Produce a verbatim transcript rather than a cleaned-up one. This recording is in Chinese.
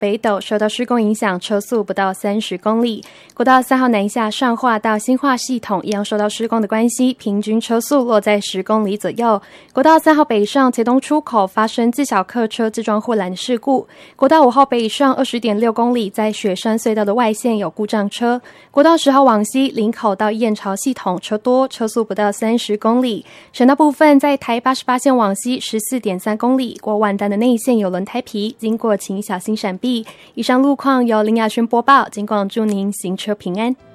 北斗受到施工影响，车速不到三十公里。国道三号南下上化到新化系统一样受到施工的关系，平均车速落在十公里左右。国道三号北上茄东出口发生自小客车自撞护栏事故。国道五号北上 二十点六公里，在雪山隧道的外线有故障车。国道十号往西林口到燕巢系统车多，车速不到三十公里。省道部分在台八十八线往西 十四点三公里，过万丹的内线有轮胎皮，经过请小心闪避。以上路况由林雅轩播报，尽管祝您行车平安。